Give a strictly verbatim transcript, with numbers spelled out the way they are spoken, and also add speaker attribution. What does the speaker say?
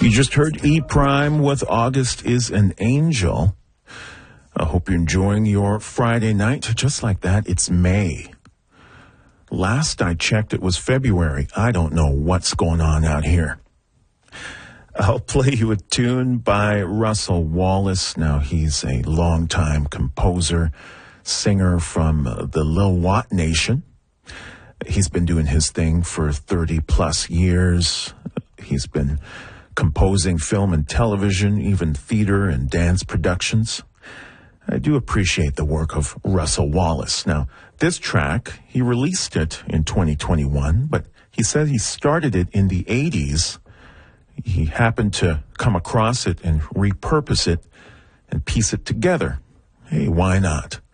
Speaker 1: You just heard E Prime with August is an Angel. I hope you're enjoying your Friday night. Just like that, it's May. Last I checked, it was February. I don't know what's going on out here. I'll play you a tune by Russell Wallace. Now, he's a longtime composer, singer from uh, the Lil Watt Nation. He's been doing his thing for thirty plus years. He's been composing film and television, even theater and dance productions. I do appreciate the work of Russell Wallace. Now, this track, he released it in twenty twenty-one, but he said he started it in the eighties. He happened to come across it and repurpose it and piece it together. Hey, why not?